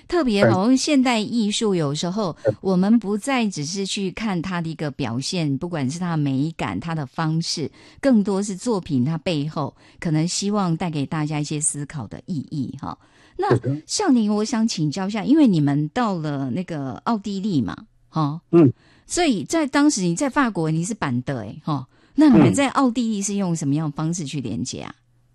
特别好像现代艺术有时候我们不再只是去看它的一个表现，不管是它的美感它的方式，更多是作品它背后可能希望带给大家一些思考的意义哈。那向您我想请教一下，因为你们到了那个奥地利嘛所以在当时你在法国你是板的那你们在奥地利是用什么样的方式去连接啊？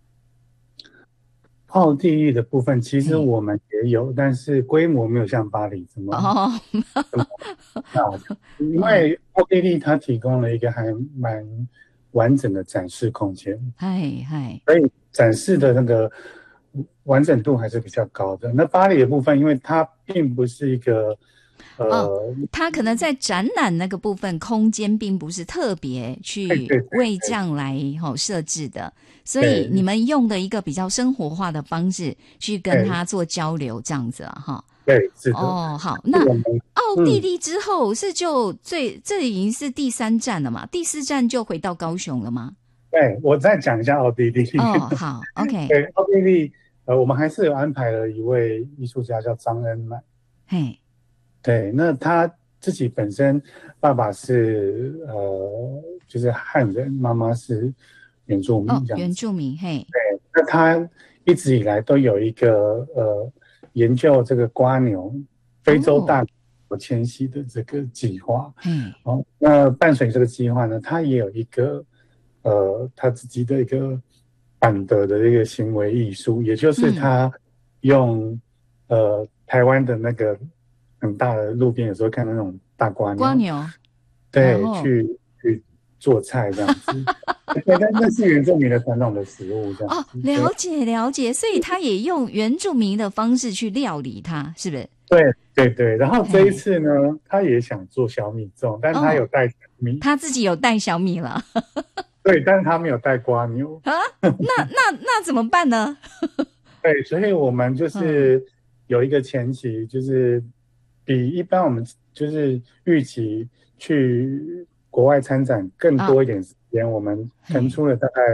奥地利的部分其实我们也有，但是规模没有像巴黎这么大的，因为奥地利它提供了一个还蛮完整的展示空间，所以展示的那个完整度还是比较高的。那巴黎的部分，因为它并不是一个它可能在展览那个部分空间并不是特别去为这样来设置的，所以你们用的一个比较生活化的方式去跟他做交流这样子对，是的。 好，那奥地利之后是这已经是第3站了嘛？第4站就回到高雄了吗？ 对，我再讲一下奥地利。 好 ，OK。 对，奥地利我们还是有安排了一位艺术家叫张恩满。对，那他自己本身爸爸是就是汉人，妈妈是原住民这样子。 原住民，对， 那他一直以来都有一个研究这个蝸牛非洲大牛迁徙的这个计划。那伴随这个计划呢，他也有一个他自己的一个板德的一个行为艺术，也就是他用台湾的那个很大的路边有时候看到那种大蝸牛，对，去做菜这样子。对，但那是原住民的传统的食物这样子。 了解，所以他也用原住民的方式去料理它，是不是？ 对。然后这一次呢，他也想做小米粽，但他有带小米， 他自己有带小米了。 对，但是他没有带蝸牛那怎么办呢？ 对，所以我们就是有一个前期，就是比一般我们就是预期去国外参展更多一点时间，我们腾出了大概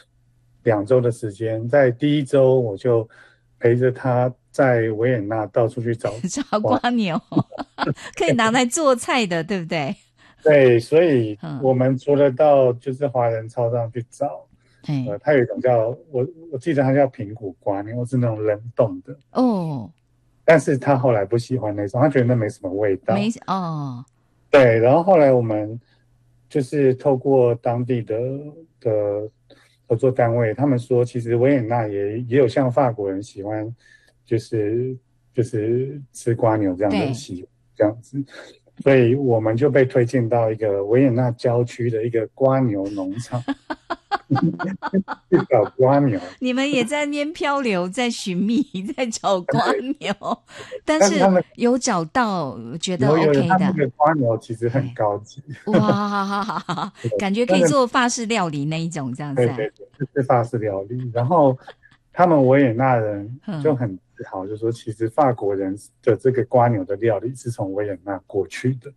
2周的时间。在第1周，我就陪着他在维也纳到处去找蝸牛，可以拿来做菜的，对不对？ 对，所以我们除了到就是华人超商去找，它有一种叫我记得它叫平谷蝸牛，是那种冷冻的但是他后来不喜欢那种，他觉得那没什么味道。对，然后后来我们就是透过当地的合作单位，他们说其实维也纳也有像法国人喜欢就是吃蝸牛这样的习惯这样子。所以我们就被推荐到一个维也纳郊区的一个蝸牛农场去找蝸牛。 你们也在那边漂流，在寻觅，在找蝸牛，但是有找到，觉得 OK 的。 他们的蝸牛其实很高级， 哇，感觉可以做法式料理那一种这样子。 对，是法式料理。然后他们维也纳人就很自豪，就说其实法国人的这个蝸牛的料理是从维也纳过去的。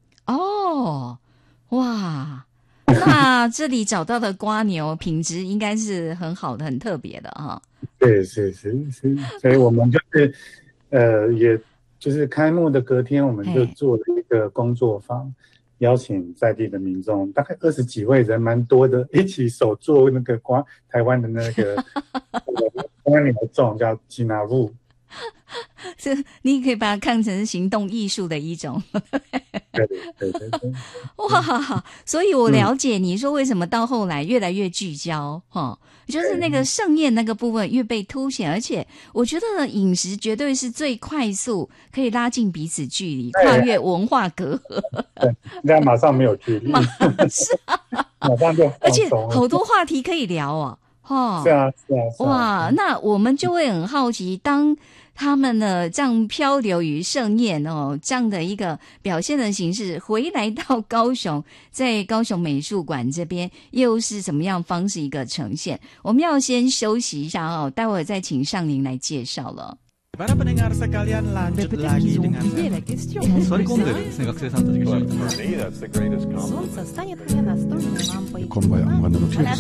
哇，那这里找到的蝸牛品质应该是很好的，很特别的哈。 对，是，所以我们就是也就是开幕的隔天，我们就做了一个工作坊，邀请在地的民众，大概20几位人，蛮多的，一起手做那个台湾的那个蝸牛粽，叫吉拿布。 你可以把它看成是行动艺术的一种。 对。 哇，所以我了解你说为什么到后来越来越聚焦就是那个盛宴那个部分越被凸显，而且我觉得饮食绝对是最快速可以拉近彼此距离，跨越文化隔阂。 对，这样马上没有距离，马上就而且好多话题可以聊是啊。 哇，那我们就会很好奇，当他们呢这样漂流于盛宴这样的一个表现的形式回来到高雄，在高雄美术馆这边又是什么样方式一个呈现？我们要先休息一下待会儿再请上您来介绍了。 Para pendengar sekalian, lanjut lagi dengan Sorry,学生たちが。For me, that's the greatest compliment.